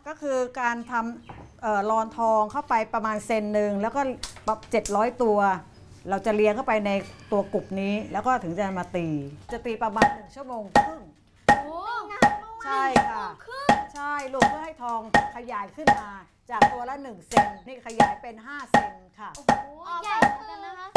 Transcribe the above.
ก็คือการทำรอนทองเข้าไปประมาณเซนหนึ่งแล้วก็700 ตัว เราจะเลี้ยงเข้าไปในตัวกลุ่มนี้แล้วก็ถึงจะมาตีจะตีประมาณ1 ชั่วโมงครึ่งโอ้ใช่ค่ะใช่ลูกเพื่อให้ทองขยายขึ้นมาจากตัวละ1 เซนนี่ขยายเป็น5 เซนค่ะโอ้โหใหญ่เหมือนกันนะคะ